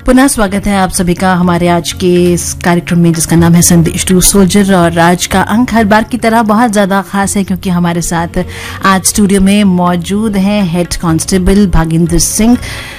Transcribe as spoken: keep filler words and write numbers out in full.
पुनः स्वागत है आप सभी का हमारे आज के इस कार्यक्रम में जिसका नाम है संदेश टू सोल्जर। और आज का अंक हर बार की तरह बहुत ज्यादा खास है क्योंकि हमारे साथ आज स्टूडियो में मौजूद हैं हेड कांस्टेबल भागेंद्र सिंह